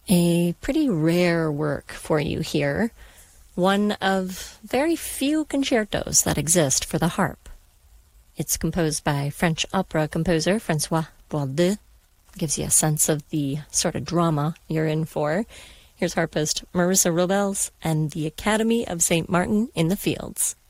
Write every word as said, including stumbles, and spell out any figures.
A pretty rare work for you here, one of very few concertos that exist for the harp. It's composed by French opera composer François Boisdeu. Gives you a sense of the sort of drama you're in for. Here's harpist Marissa Robles and the Academy of Saint Martin in the Fields.